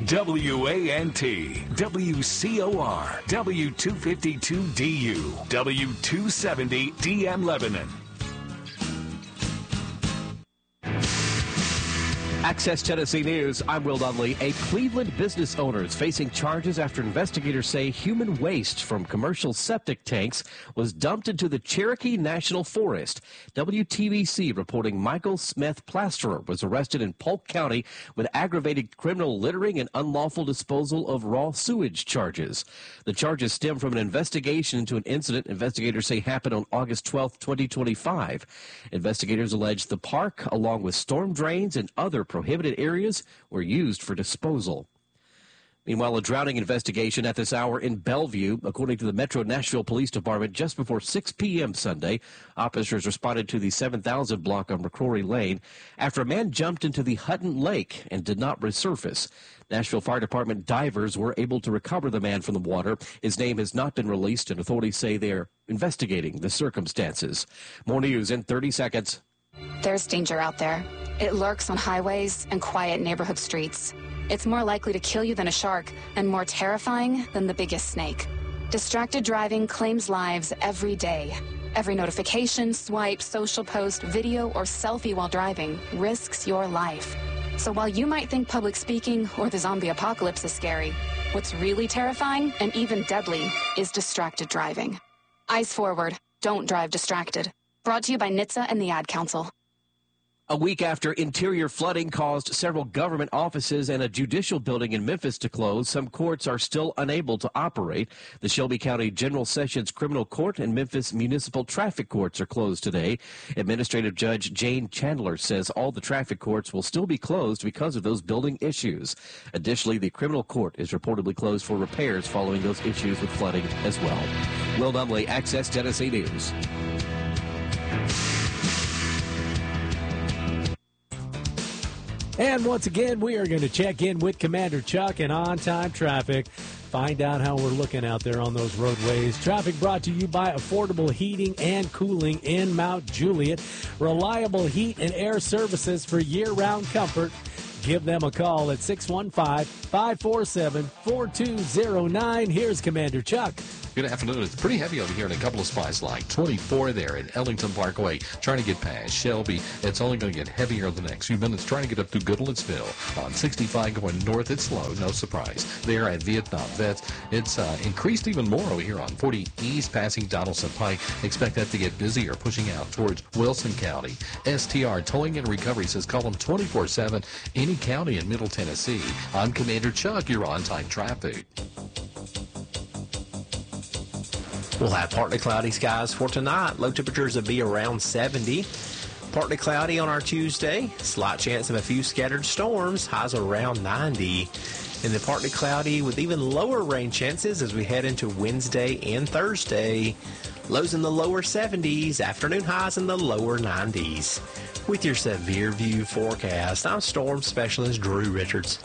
WANT, WCOR, W252DU, W270 DM Lebanon. Access Tennessee News, I'm Will Dudley. A Cleveland business owner is facing charges after investigators say human waste from commercial septic tanks was dumped into the Cherokee National Forest. WTVC reporting Michael Smith Plasterer was arrested in Polk County with aggravated criminal littering and unlawful disposal of raw sewage charges. The charges stem from an investigation into an incident investigators say happened on August 12, 2025. Investigators allege the park, along with storm drains and other prohibited areas, were used for disposal. Meanwhile, a drowning investigation at this hour in Bellevue. According to the Metro Nashville Police Department, just before 6 p.m. Sunday, officers responded to the 7000 block on McCrory Lane after a man jumped into the Hutton Lake and did not resurface. Nashville Fire Department divers were able to recover the man from the water. His name has not been released, and authorities say they are investigating the circumstances. More news in 30 seconds. There's danger out there. It lurks on highways and quiet neighborhood streets. It's more likely to kill you than a shark and more terrifying than the biggest snake. Distracted driving claims lives every day. Every notification, swipe, social post, video, or selfie while driving risks your life. So while you might think public speaking or the zombie apocalypse is scary, what's really terrifying and even deadly is distracted driving. Eyes forward. Don't drive distracted. Brought to you by NHTSA and the Ad Council. A week after interior flooding caused several government offices and a judicial building in Memphis to close, some courts are still unable to operate. The Shelby County General Sessions Criminal Court and Memphis Municipal Traffic Courts are closed today. Administrative Judge Jane Chandler says all the traffic courts will still be closed because of those building issues. Additionally, the criminal court is reportedly closed for repairs following those issues with flooding as well. Will Numley, Access Tennessee News. And once again, we are going to check in with Commander Chuck and on-time traffic. Find out how we're looking out there on those roadways. Traffic brought to you by Affordable Heating and Cooling in Mount Juliet. Reliable heat and air services for year-round comfort. Give them a call at 615-547-4209. Here's Commander Chuck. Good afternoon. It's pretty heavy over here in a couple of spots, like 24 there at Ellington Parkway. Trying to get past Shelby. It's only going to get heavier the next few minutes. Trying to get up to Goodlettsville. On 65 going north, it's slow. No surprise. There at Vietnam Vets, it's increased even more over here on 40 East passing Donaldson Pike. Expect that to get busier, pushing out towards Wilson County. STR Towing and Recovery says call them 24/7, any county in Middle Tennessee. I'm Commander Chuck. You're on-time traffic. We'll have partly cloudy skies for tonight. Low temperatures will be around 70. Partly cloudy on our Tuesday. Slight chance of a few scattered storms. Highs around 90. And then partly cloudy with even lower rain chances as we head into Wednesday and Thursday. Lows in the lower 70s. Afternoon highs in the lower 90s. With your Severe View forecast, I'm Storm Specialist Drew Richards.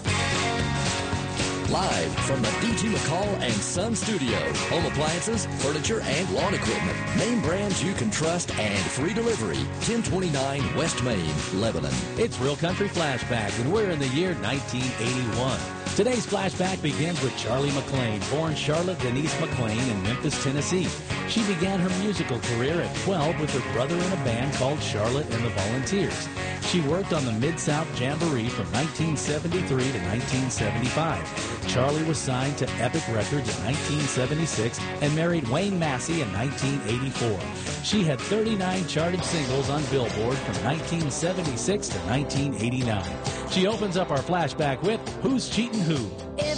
Live from the D.G. McCall and Son Studio. Home appliances, furniture, and lawn equipment. Name brands you can trust and free delivery. 1029 West Main, Lebanon. It's Real Country Flashback, and we're in the year 1981. Today's flashback begins with Charlie McLean, born Charlotte Denise McLean in Memphis, Tennessee. She began her musical career at 12 with her brother in a band called Charlotte and the Volunteers. She worked on the Mid-South Jamboree from 1973 to 1975. Charlie was signed to Epic Records in 1976 and married Wayne Massey in 1984. She had 39 charted singles on Billboard from 1976 to 1989. She opens up our flashback with Who's Cheatin' Who?